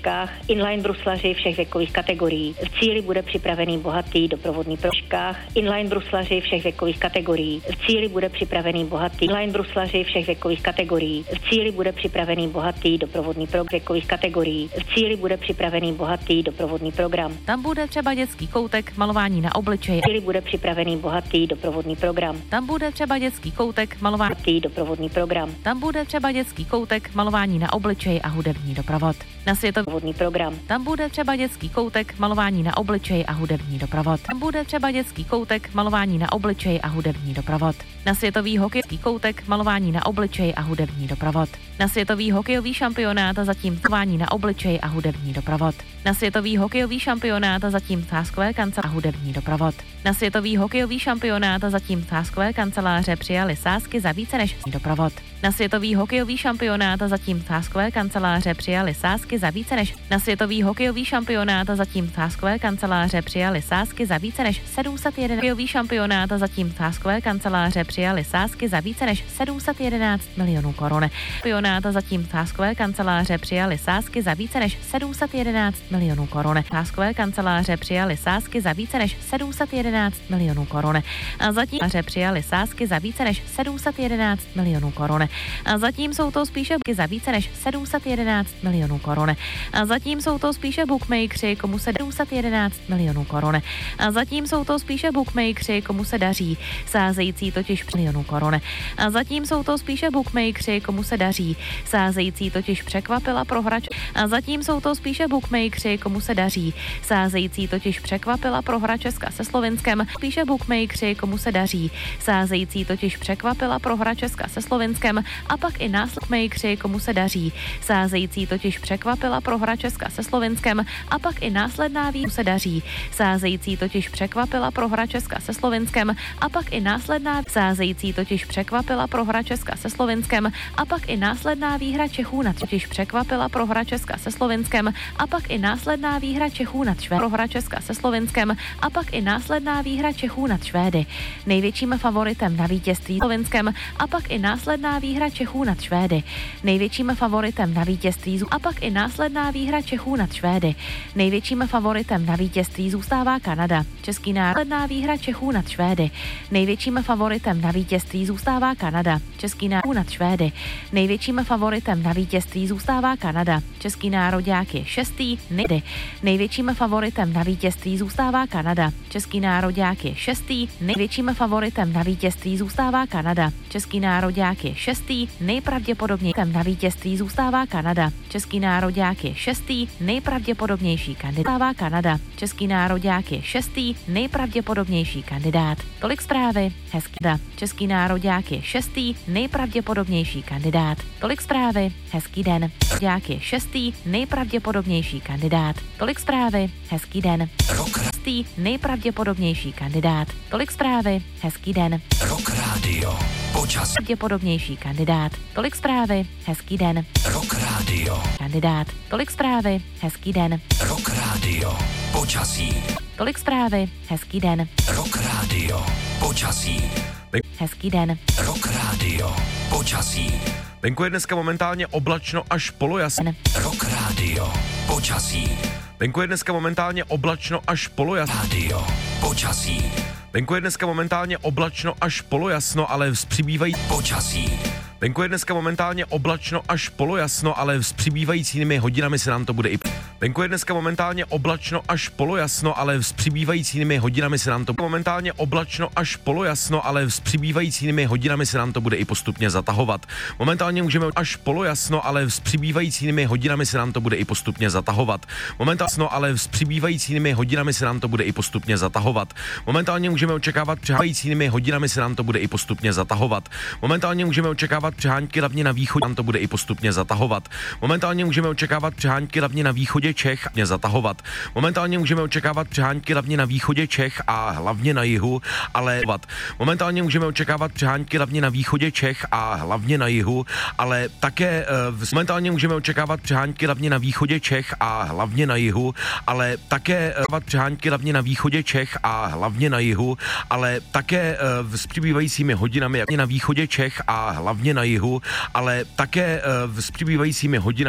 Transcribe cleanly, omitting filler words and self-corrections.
Inline bruslaři všech věkových kategorií. V cíli bude připravený bohatý doprovodný program. Inline bruslaři všech věkových kategorií. V cíli bude připravený bohatý inline bruslaři všech věkových kategorií. V cíli bude připravený bohatý doprovodný program věkových kategorií. V cíli bude připravený bohatý doprovodný program. Tam bude třeba dětský koutek, malování na obličeji. V cíli bude připravený bohatý doprovodný program. Tam bude třeba dětský koutek, malování doprovodný program. Tam bude třeba dětský koutek, malování na obličeji a hudební doprovod. Na světový program. Tam bude třeba dětský koutek, malování na obličeji a hudební doprovod. Tam bude třeba dětský koutek, malování na obličeji a hudební doprovod. Na světový hokejový koutek, malování na obličeji a hudební doprovod. Na světový hokejový šampionát a zatím malování na obličeji a hudební doprovod. Na světový hokejový šampionát a zatím sáskové kanceláře a hudební doprovod. Na světový hokejový šampionát a zatím sáskové kanceláře přijali sázky za více než doprovod. Na světový hokejový šampionát a zatím sáskové kanceláře přijali sázky za více než na světový hokejový šampionát a zatím sáskové kanceláře přijali sázky za více než 711 hokejový šampionát a zatím sáskové kanceláře přijali sázky za více než 711 milionů korun. Šampionát a zatím sáskové kanceláře přijali sázky za více než 711 milionů korun. Sáskové kanceláře přijali sázky za více než 711 milionů korun. A zatím přijali sázky za více než 711 milionů korun. A zatím jsou to spíše za více než 711 milionů korun. A zatím jsou to spíše bookmakeri, komu se 711 milionů korun. A zatím jsou to spíše bookmakeri, komu se daří, sázející totiž milionů korun. A zatím jsou to spíše bookmakeri, komu se daří, sázející totiž překvapila prohra. A zatím jsou to spíše bookmakeri, komu se daří, sázející totiž překvapila prohra Česka se Slovinskem. Spíše bookmakeri, komu se daří, sázející totiž překvapila prohra Česka se Slovinskem. A pak i následmakeri, komu se daří, sázející totiž překvapila prohra Česka se Slovinskem. A pak i následná se daří, sázející totiž překvapila prohra Česka se Slovinskem. A pak i následná sázející totiž překvapila prohra Česka se Slovinskem. A pak i následná výhra Čechů nad totiž překvapila prohra Česka se Slovinskem. A pak i následná výhra Čechů nad Švédy. Prohra Česka se Slovinskem. A pak i následná výhra Čechů nad Švédy. Největším favoritem na vítězství Slovinskem. A pak i následná výhra Čechů nad Švédy. Největším favoritem na vítězství a pak i následná výhra Čechů nad Švédy. Největším favoritem na vítězství zůstává Kanada. Český následná výhra Čechů nad Švédy. Největším favoritem na vítězství zůstává Kanada. Český národ nad Švédy. Největším favoritem na vítězství zůstává Kanada. Český nároďák je 6. Největším favoritem na vítězství zůstává Kanada. Český nároďák je 6. Největším favoritem na vítězství zůstává Kanada. Český nároďák je 6. Nejpravděpodobnější na vítězství zůstává Kanada. Český nároďák je 6. Nejpravděpodobnější kandidát. Kanada. Český nároďák je 6. Nejpravděpodobnější kandidát. Tolik zprávy. Hezký den. Český nároďák je 6. Nejpravděpodobnější kandidát. Tolik zprávy. Hezký den. Nároďák je 6. Nejpravděpodobnější kandidát. Tolik zprávy. Hezký den. Nejpravděpodobnější kandidát. Tolik zprávy. Hezký den. Rock Radio. Počasí. Pravděpodobnější kandidát. Tolik zprávy. Hezký den. Rock Radio. Kandidát. Tolik zprávy. Hezký den. Rock Radio. Počasí. Tolik zprávy. Hezký den. Rock Radio. Počasí. Hezký den. Rock Radio. Počasí. Venku je dneska momentálně oblačno až polojasno. Rock Radio. Počasí. Venku je dneska momentálně oblačno až polojasno. Radio. Počasí. Venku je dneska momentálně oblačno až polojasno, ale s přibývající počasí. Venku je dneska momentálně oblačno až polojasno, ale s přibývajícími hodinami se nám to bude i... Venku je dneska momentálně oblačno až polojasno, ale s přibývajícími hodinami se nám to... Momentálně oblačno až polojasno, ale s přibývajícími hodinami se nám to bude i postupně zatahovat. Momentálně můžeme až polojasno, ale s přibývajícími hodinami se nám to bude i postupně zatahovat. Momentálně, ale s přibývajícími hodinami se nám to bude i postupně zatahovat. Momentálně můžeme očekávat přibývajícími hodinami se nám to bude i postupně zatahovat. Momentálně můžeme očekávat přehánky hlavně na východě, nám to bude i postupně zatahovat. Momentálně můžeme očekávat přehánky hlavně na východě Čech a zatahovat. Momentálně můžeme očekávat přehánky hlavně na východě Čech a hlavně na jihu, ale momentálně můžeme očekávat přehánky hlavně na východě Čech a hlavně na jihu, ale také momentálně můžeme očekávat přehánky hlavně na východě Čech a hlavně na jihu, ale také přehánky hlavně na východě Čech a hlavně na jihu, ale také s přibývajícími hodinami na východě Čech a hlavně na jihu, ale také s přibývajícími hodinami